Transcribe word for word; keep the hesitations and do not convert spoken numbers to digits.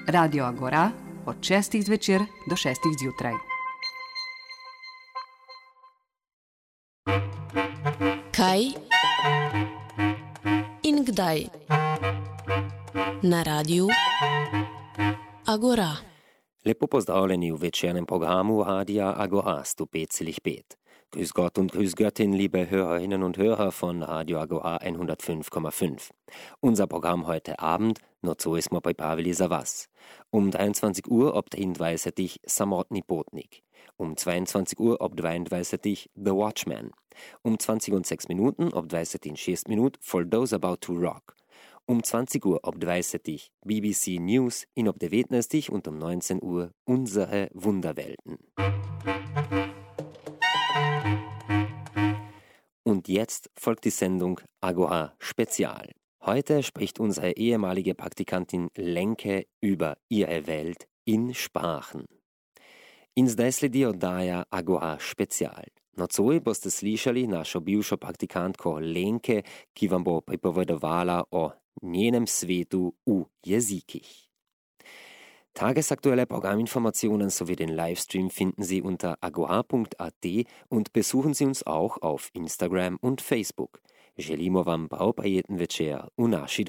Radio Agora od šestih zvečer do šestih zjutraj. Kaj in kdaj na Radiu Agora. Lepo pozdravljeni v večernem programu Radia Agora sto pet celih pet. Grüß Gott und Grüß Göttin, liebe Hörerinnen und Hörer von Radio Agora hundertfünf Komma fünf. Unser Programm heute Abend, no co smo pripravili za vas. Um dreiundzwanzig Uhr ob triindvajsetih Samotni Potnik. Um zweiundzwanzig Uhr ob dvaindvajsetih The Watchman. Um zwanzig und sechs Minuten ob dvajset in šest minut For Those About to Rock. Um zwanzig Uhr ob dvajsetih B B C News in ob devetnajstih und um neunzehn Uhr Unsere Wunderwelten. Und jetzt folgt die Sendung Agora Spezial. Heute spricht unsere ehemalige Praktikantin Lenke über ihre Welt in Sprachen. In zdaj sledi oddaja Agora Spezial. Nocoj boste slišali našo bivšo praktikantko Lenke, ki vam bo pripovedovala o njenem svetu v jezikih. Tagesaktuelle Programminformationen sowie den Livestream finden Sie unter agora punkt a t und besuchen Sie uns auch auf Instagram und Facebook. Želimo vam prav prijeten večer v naši